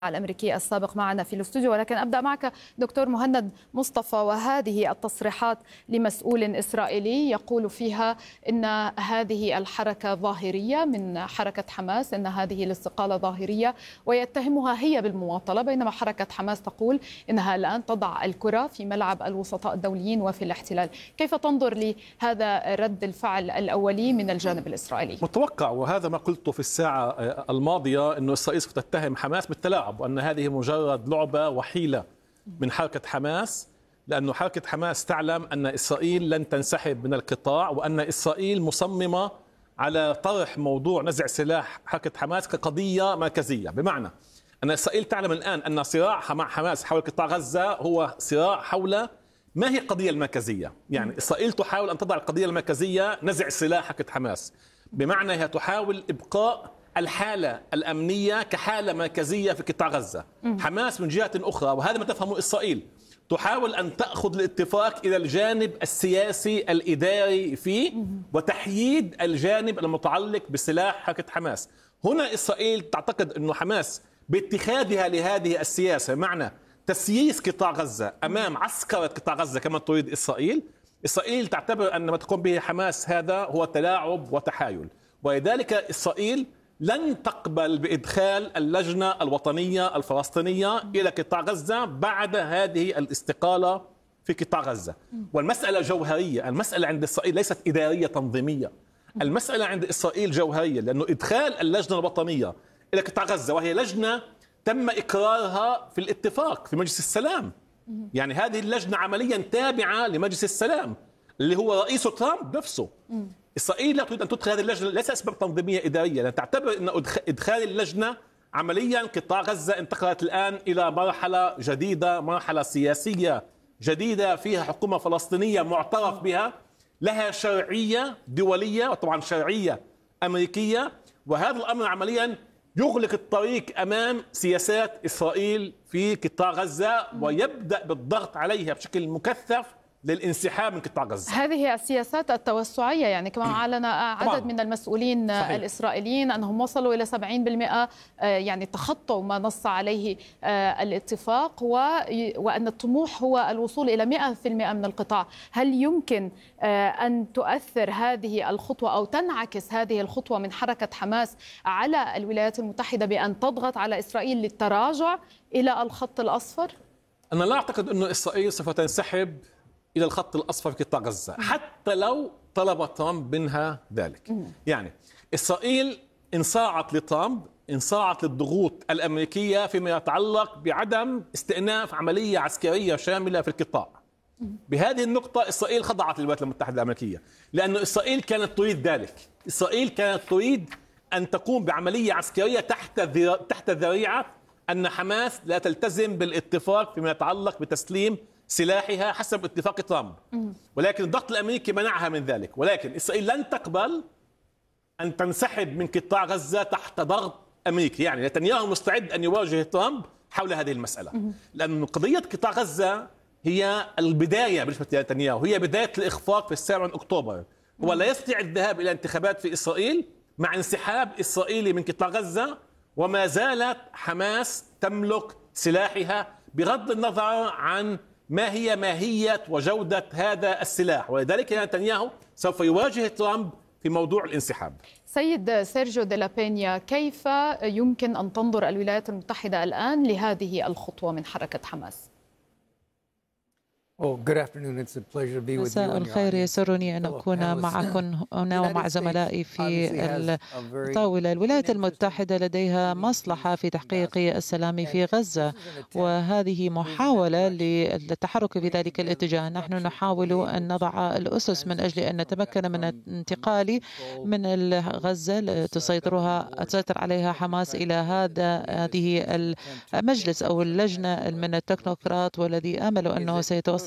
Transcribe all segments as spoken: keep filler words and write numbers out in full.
الأمريكي السابق معنا في الاستوديو، ولكن أبدأ معك دكتور مهند مصطفى. وهذه التصريحات لمسؤول إسرائيلي يقول فيها إن هذه الحركة ظاهرية من حركة حماس، إن هذه الاستقالة ظاهرية، ويتهمها هي بالمماطلة، بينما حركة حماس تقول إنها الآن تضع الكرة في ملعب الوسطاء الدوليين وفي الاحتلال. كيف تنظر لهذا رد الفعل الأولي من الجانب الإسرائيلي؟ متوقع، وهذا ما قلته في الساعة الماضية، أنه إسرائيل تتهم حماس بالتلاعب، وأن هذه مجرد لعبة وحيلة من حركة حماس، لأن حركة حماس تعلم أن إسرائيل لن تنسحب من القطاع، وأن إسرائيل مصممة على طرح موضوع نزع سلاح حركة حماس كقضية مركزية. بمعنى أن إسرائيل تعلم الآن أن صراع حماس حول قطاع غزة هو صراع حول ما هي القضية المركزية. يعني إسرائيل تحاول أن تضع القضية المركزية نزع سلاح حركة حماس، بمعنى هي تحاول إبقاء الحالة الأمنية كحالة مركزية في قطاع غزة. حماس من جهة أخرى، وهذا ما تفهمه إسرائيل، تحاول أن تأخذ الاتفاق إلى الجانب السياسي الإداري فيه وتحييد الجانب المتعلق بسلاح حركة حماس. هنا إسرائيل تعتقد أن حماس باتخاذها لهذه السياسة، معنى تسييس قطاع غزة أمام عسكرة قطاع غزة كما تريد إسرائيل، إسرائيل تعتبر أن ما تقوم به حماس هذا هو تلاعب وتحايل، ولذلك إسرائيل لن تقبل بإدخال اللجنة الوطنية الفلسطينية إلى قطاع غزة بعد هذه الاستقالة في قطاع غزة. والمسألة جوهرية، المسألة عند إسرائيل ليست إدارية تنظيمية، المسألة عند إسرائيل جوهرية، لأنه إدخال اللجنة الوطنية إلى قطاع غزة، وهي لجنة تم إقرارها في الاتفاق في مجلس السلام، يعني هذه اللجنة عمليا تابعة لمجلس السلام اللي هو رئيس ترامب نفسه. إسرائيل لا تريد أن تدخل هذه اللجنة ليس أسباب تنظيمية إدارية، لأن تعتبر أن إدخال اللجنة عمليا قطاع غزة انتقلت الآن إلى مرحلة جديدة، مرحلة سياسية جديدة فيها حكومة فلسطينية معترف بها، لها شرعية دولية وطبعا شرعية أمريكية، وهذا الأمر عمليا يغلق الطريق أمام سياسات إسرائيل في قطاع غزة، ويبدأ بالضغط عليها بشكل مكثف للانسحاب من قطاع غزة. هذه السياسات التوسعية، يعني كما أعلن عدد من المسؤولين صحيح. الإسرائيليين أنهم وصلوا إلى سبعين بالمئة، يعني تخطوا ما نص عليه الاتفاق، وأن الطموح هو الوصول إلى مئة بالمئة من القطاع. هل يمكن أن تؤثر هذه الخطوة أو تنعكس هذه الخطوة من حركة حماس على الولايات المتحدة بأن تضغط على إسرائيل للتراجع إلى الخط الأصفر؟ أنا لا أعتقد أن إسرائيل سوف تنسحب إلى الخط الأصفر في قطاع غزة حتى لو طلب ترامب منها ذلك. يعني إسرائيل انصاعت لترامب، انصاعت للضغوط الأمريكية فيما يتعلق بعدم استئناف عملية عسكرية شاملة في القطاع. بهذه النقطة إسرائيل خضعت للولايات المتحدة الأمريكية، لأن إسرائيل كانت تريد ذلك. إسرائيل كانت تريد أن تقوم بعملية عسكرية تحت تحت ذريعة أن حماس لا تلتزم بالاتفاق فيما يتعلق بتسليم سلاحها حسب اتفاق ترامب، ولكن الضغط الأمريكي منعها من ذلك. ولكن إسرائيل لن تقبل أن تنسحب من قطاع غزة تحت ضغط أمريكي. يعني نتنياهو مستعد أن يواجه ترامب حول هذه المسألة، لأن قضية قطاع غزة هي البداية بالنسبة لنتنياهو، هي بداية الإخفاق في السابع من أكتوبر. هو لا يستطيع الذهاب إلى انتخابات في إسرائيل مع انسحاب إسرائيلي من قطاع غزة وما زالت حماس تملك سلاحها، بغض النظر عن ما هي ماهية وجودة هذا السلاح. ولذلك نتنياهو سوف يواجه ترامب في موضوع الانسحاب. سيد سيرجيو دي لا بينيا، كيف يمكن أن تنظر الولايات المتحدة الآن لهذه الخطوة من حركة حماس؟ مساء الخير، يسرني أن أكون معكم هنا ومع زملائي في الطاولة. الولايات المتحدة لديها مصلحة في تحقيق السلام في غزة، وهذه محاولة للتحرك في ذلك الاتجاه. نحن نحاول أن نضع الأسس من أجل أن نتمكن من الانتقال من غزة تسيطرها تسيطر عليها حماس إلى هذا هذه المجلس أو اللجنة من التكنوقراط، والذي آمل أنه سيتوصل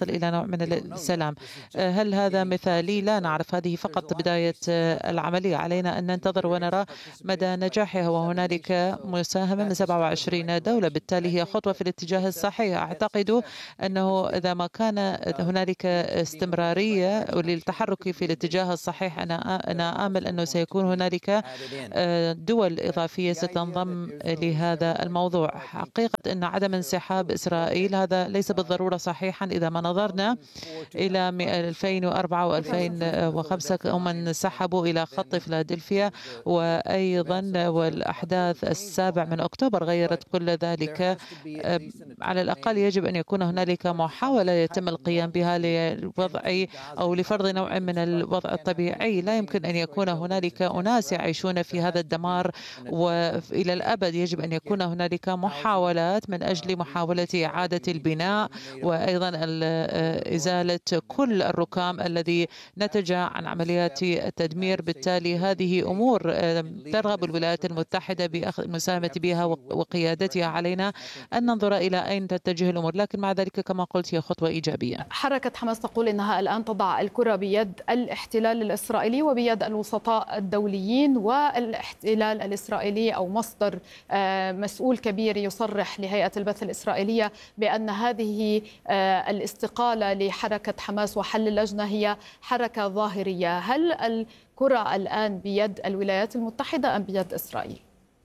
نصل إلى نوع من السلام. هل هذا مثالي؟ لا نعرف، هذه فقط بداية العملية. علينا أن ننتظر ونرى مدى نجاحها، وهنالك مساهمة من سبعة وعشرين دولة، بالتالي هي خطوة في الاتجاه الصحيح. أعتقد أنه إذا ما كان هنالك استمرارية للتحرك في الاتجاه الصحيح، أنا أنا آمل أنه سيكون هنالك دول إضافية ستنضم لهذا الموضوع. حقيقة أن عدم انسحاب إسرائيل هذا ليس بالضرورة صحيحا. إذا ما نظرنا إلى ألفين وأربعة وألفين وخمسة هم انسحبوا إلى خط فيلادلفيا، وأيضا والأحداث السابع من أكتوبر غيرت كل ذلك. على الأقل يجب أن يكون هنالك محاولة يتم القيام بها لوضع أو لفرض نوع من الوضع الطبيعي. لا يمكن أن يكون هنالك أناس يعيشون في هذا الدمار وإلى الأبد. يجب أن يكون هنالك محاولات من أجل محاولة إعادة البناء، وأيضا إزالة كل الركام الذي نتج عن عمليات التدمير. بالتالي هذه أمور ترغب الولايات المتحدة بالمساهمة بها وقيادتها. علينا أن ننظر إلى أين تتجه الأمور، لكن مع ذلك كما قلت هي خطوة إيجابية. حركة حماس تقول إنها الآن تضع الكرة بيد الاحتلال الإسرائيلي وبيد الوسطاء الدوليين، والاحتلال الإسرائيلي أو مصدر مسؤول كبير يصرح لهيئة البث الإسرائيلية بأن هذه الاستقالة لحركة حماس وحل اللجنة هي حركة ظاهرية. هل الكرة الآن بيد الولايات المتحدة أم بيد إسرائيل؟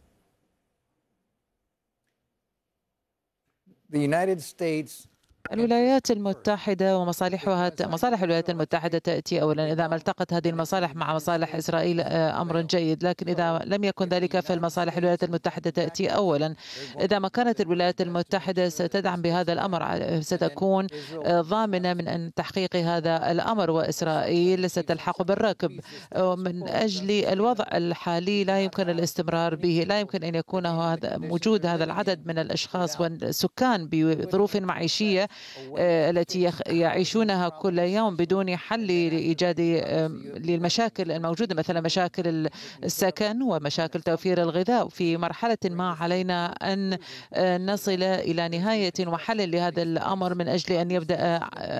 The United States الولايات المتحدة ومصالحها، مصالح الولايات المتحدة تأتي أولا. إذا ما التقت هذه المصالح مع مصالح إسرائيل أمر جيد، لكن إذا لم يكن ذلك فالمصالح الولايات المتحدة تأتي أولا. إذا ما كانت الولايات المتحدة ستدعم بهذا الأمر ستكون ضامنة من أن تحقيق هذا الأمر، وإسرائيل ستلحق بالركب. من أجل الوضع الحالي لا يمكن الاستمرار به، لا يمكن أن يكون هذا وجود هذا العدد من الأشخاص والسكان بظروف معيشية التي يعيشونها كل يوم بدون حل لإيجاد للمشاكل الموجودة، مثلا مشاكل السكن ومشاكل توفير الغذاء. في مرحلة ما علينا أن نصل إلى نهاية وحل لهذا الأمر من أجل أن يبدأ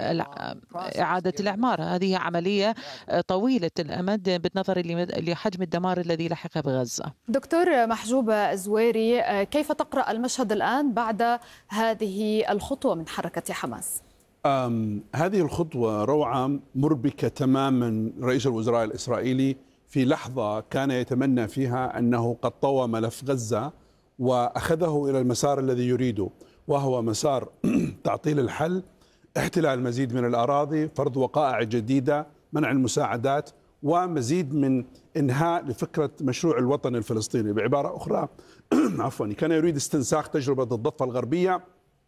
إعادة الإعمار. هذه عملية طويلة الأمد بالنظر لحجم الدمار الذي لحق بغزة. دكتور محجوب الزويري، كيف تقرأ المشهد الآن بعد هذه الخطوة من حركة حماس؟ هذه الخطوة روعة مربكة تماما. رئيس الوزراء الإسرائيلي في لحظة كان يتمنى فيها أنه قد طوى ملف غزة وأخذه إلى المسار الذي يريده، وهو مسار تعطيل الحل، احتلال المزيد من الأراضي، فرض وقائع جديدة، منع المساعدات، ومزيد من إنهاء لفكرة مشروع الوطن الفلسطيني. بعبارة أخرى عفوا كان يريد استنساخ تجربة الضفة الغربية،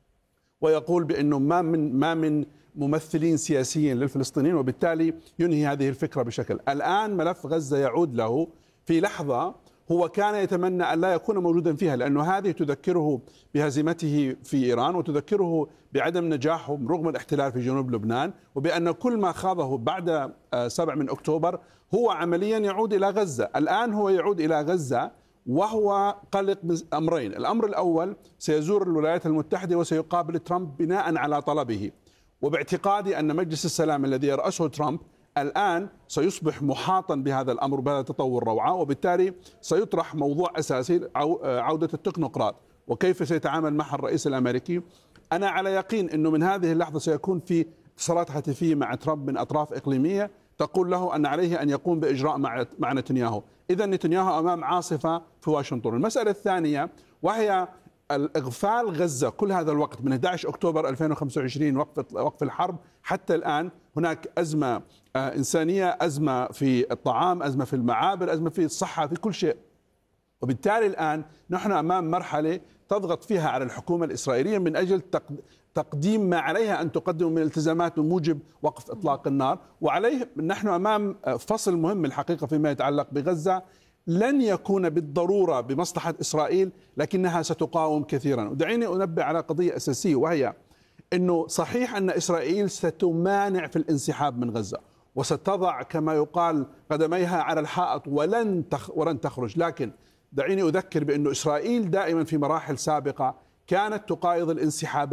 ويقول بأنه ما من ما من ممثلين سياسيين للفلسطينيين، وبالتالي ينهي هذه الفكرة بشكل. الآن ملف غزة يعود له في لحظة هو كان يتمنى أن لا يكون موجودا فيها، لأنه هذه تذكره بهزيمته في إيران، وتذكره بعدم نجاحه رغم الاحتلال في جنوب لبنان، وبأن كل ما خاضه بعد سبعة من أكتوبر هو عمليا يعود إلى غزة. الآن هو يعود إلى غزة وهو قلق من أمرين. الأمر الأول، سيزور الولايات المتحدة وسيقابل ترامب بناء على طلبه، وباعتقادي أن مجلس السلام الذي يرأسه ترامب الآن سيصبح محاطا بهذا الأمر بهذا التطور روعة، وبالتالي سيطرح موضوع أساسي عودة التكنوقراط وكيف سيتعامل معها الرئيس الأمريكي. أنا على يقين أنه من هذه اللحظة سيكون في اتصالات هاتفية مع ترامب من أطراف إقليمية تقول له أن عليه أن يقوم بإجراء مع مع نتنياهو. إذا نتنياهو أمام عاصفة في واشنطن. المسألة الثانية وهي الإغفال غزة كل هذا الوقت من أحد عشر أكتوبر ألفين وخمسة وعشرين وقف وقف الحرب حتى الآن. هناك أزمة إنسانية، أزمة في الطعام، أزمة في المعابر، أزمة في الصحة، في كل شيء. وبالتالي الآن نحن أمام مرحلة تضغط فيها على الحكومة الإسرائيلية من أجل تقديم ما عليها أن تقدم من التزامات بموجب وقف إطلاق النار. وعليه نحن أمام فصل مهم الحقيقة فيما يتعلق بغزة، لن يكون بالضرورة بمصلحة إسرائيل، لكنها ستقاوم كثيرا. ودعيني أنبه على قضية أساسية، وهي أنه صحيح أن إسرائيل ستمانع في الانسحاب من غزة وستضع كما يقال قدميها على الحائط ولن ولن تخرج، لكن دعيني أذكر بأن إسرائيل دائما في مراحل سابقة كانت تقايض الانسحابات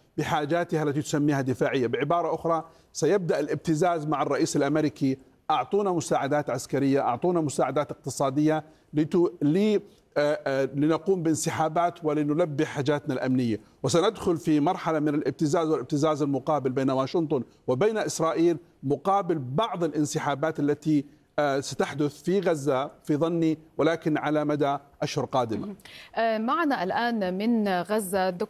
بحاجاتها التي تسميها دفاعية. بعبارة أخرى سيبدأ الابتزاز مع الرئيس الأمريكي، أعطونا مساعدات عسكرية، أعطونا مساعدات اقتصادية لتو... لي... لنقوم بانسحابات ولنلبي حاجاتنا الأمنية. وسندخل في مرحلة من الابتزاز والابتزاز المقابل بين واشنطن وبين إسرائيل مقابل بعض الانسحابات التي ستحدث في غزة في ظني، ولكن على مدى أشهر قادمة. معنا الآن من غزة